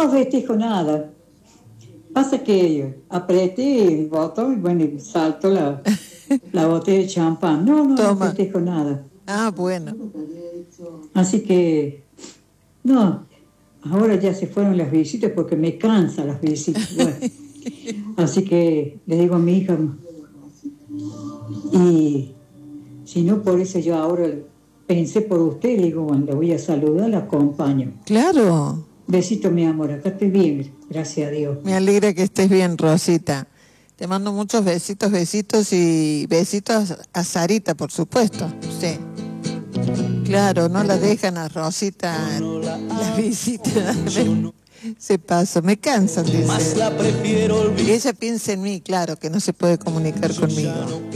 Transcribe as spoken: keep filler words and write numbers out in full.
no festejo nada. Pasa que apreté el botón y bueno, y saltó la, la botella de champán. No, no, Toma. no festejo nada. Ah, bueno. Así que, no, ahora ya se fueron las visitas porque me cansan las visitas. Bueno, así que le digo a mi hija, y si no por eso yo ahora pensé por usted, le digo, bueno, la voy a saludar, la acompaño. Claro. Besito, mi amor, acá estoy bien, gracias a Dios. Me alegra que estés bien, Rosita. Te mando muchos besitos, besitos y besitos a Sarita, por supuesto. Sí. Claro, no la dejan a Rosita la visita. Se pasa, me cansan, dice. Y ella piensa en mí, claro, que no se puede comunicar conmigo.